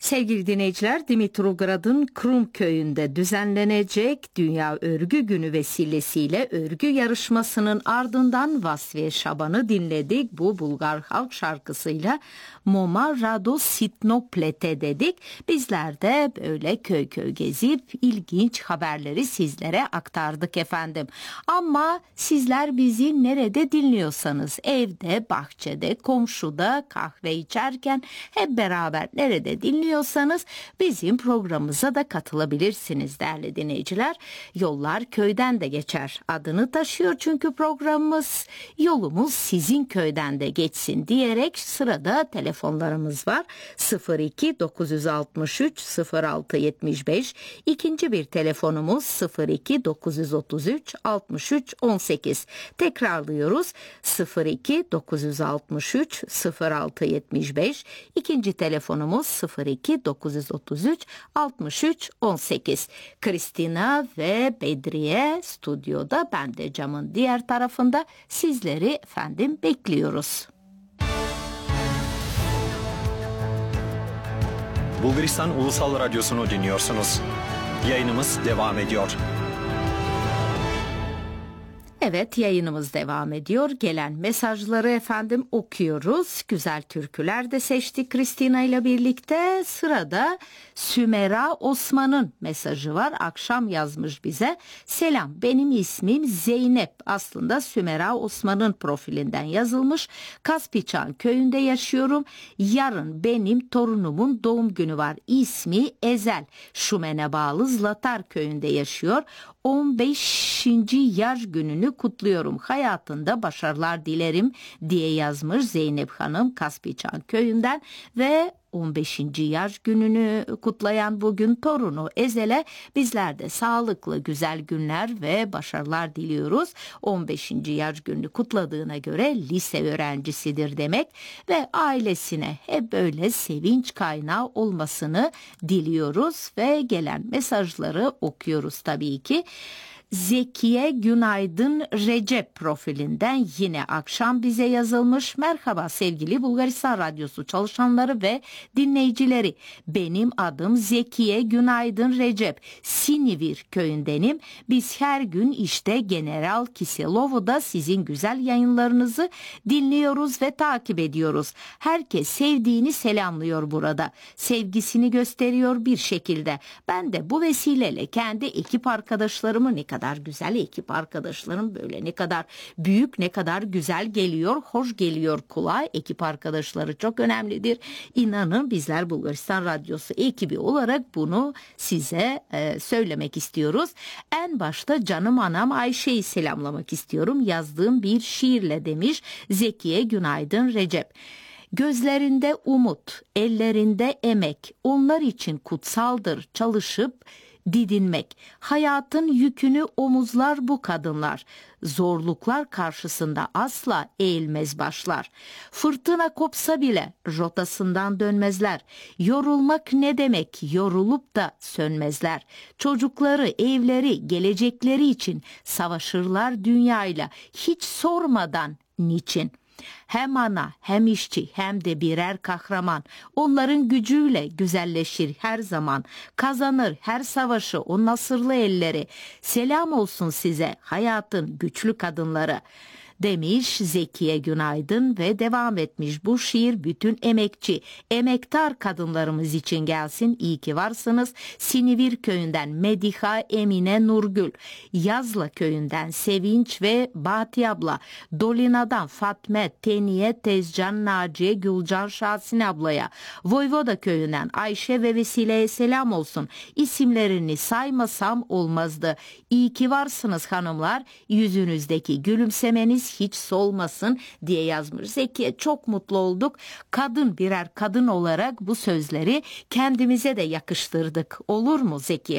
Sevgili dinleyiciler, Dimitrovgrad'ın Krum köyünde düzenlenecek Dünya Örgü Günü vesilesiyle örgü yarışmasının ardından Vasfiye Şaban'ı dinledik. Bu Bulgar halk şarkısıyla Moma Rado Sitno Plete dedik. Bizler de böyle köy köy gezip ilginç haberleri sizlere aktardık efendim. Ama sizler bizi nerede dinliyorsanız, evde, bahçede, komşuda, kahve içerken hep beraber nerede dinliyorsanız bizim programımıza da katılabilirsiniz değerli dinleyiciler. Yollar köyden de geçer adını taşıyor çünkü programımız yolumuz sizin köyden de geçsin diyerek sırada telefonlarımız var. 02 963 06 75, ikinci bir telefonumuz 02 933 63 18. Tekrarlıyoruz, 02 963 06 75, ikinci telefonumuz 02 933 63 18. Kristina ve Bedriye stüdyoda, ben de camın diğer tarafında sizleri efendim bekliyoruz. Bulgaristan Ulusal Radyosu'nu dinliyorsunuz. Yayınımız devam ediyor. Evet, yayınımız devam ediyor. Gelen mesajları efendim okuyoruz. Güzel türküler de seçtik Kristina ile birlikte. Sırada Sümera Osman'ın mesajı var. Akşam yazmış bize. Selam, benim ismim Zeynep. Aslında Sümera Osman'ın profilinden yazılmış. Kaspiçan köyünde yaşıyorum. Yarın benim torunumun doğum günü var. İsmi Ezel. Şumen'e bağlı Zlatar köyünde yaşıyor. 15. yaş gününü kutluyorum. Hayatında başarılar dilerim diye yazmış Zeynep Hanım Kaspiçan köyünden ve 15. yaş gününü kutlayan bugün torunu Ezel'e bizler de sağlıklı güzel günler ve başarılar diliyoruz. 15. yaş gününü kutladığına göre lise öğrencisidir demek ve ailesine hep böyle sevinç kaynağı olmasını diliyoruz ve gelen mesajları okuyoruz tabii ki. Zekiye Günaydın Recep profilinden yine akşam bize yazılmış. Merhaba sevgili Bulgaristan Radyosu çalışanları ve dinleyicileri. Benim adım Zekiye Günaydın Recep. Sinivir köyündenim. Biz her gün işte General Kiselov'da sizin güzel yayınlarınızı dinliyoruz ve takip ediyoruz. Herkes sevdiğini selamlıyor burada. Sevgisini gösteriyor bir şekilde. Ben de bu vesileyle kendi ekip arkadaşlarımı, ne kadar güzel ekip arkadaşlarım, böyle ne kadar büyük, ne kadar güzel geliyor, hoş geliyor kulağa. Ekip arkadaşları çok önemlidir. İnanın bizler Bulgaristan Radyosu ekibi olarak bunu size söylemek istiyoruz. En başta canım anam Ayşe'yi selamlamak istiyorum. Yazdığım bir şiirle demiş Zekiye Günaydın Recep. Gözlerinde umut, ellerinde emek, onlar için kutsaldır çalışıp didinmek. Hayatın yükünü omuzlar bu kadınlar. Zorluklar karşısında asla eğilmez başlar. Fırtına kopsa bile rotasından dönmezler. Yorulmak ne demek? Yorulup da sönmezler. Çocukları, evleri, gelecekleri için savaşırlar dünyayla. Hiç sormadan niçin? Hem ana hem işçi hem de birer kahraman. Onların gücüyle güzelleşir her zaman. Kazanır her savaşı o nasırlı elleri. Selam olsun size hayatın güçlü kadınları. Demiş Zekiye Günaydın ve devam etmiş. Bu şiir bütün emekçi, emektar kadınlarımız için gelsin. İyi ki varsınız. Sinivir köyünden Mediha Emine Nurgül, Yazla köyünden Sevinç ve Bahti abla, Dolina'dan Fatme, Teniye, Tezcan, Naciye, Gülcan, Şasin ablaya, Voyvoda köyünden Ayşe ve Vesile'ye selam olsun. İsimlerini saymasam olmazdı. İyi ki varsınız hanımlar. Yüzünüzdeki gülümsemeniz hiç solmasın diye yazmış Zekiye. Çok mutlu olduk. Kadın birer kadın olarak bu sözleri kendimize de yakıştırdık. Olur mu Zekiye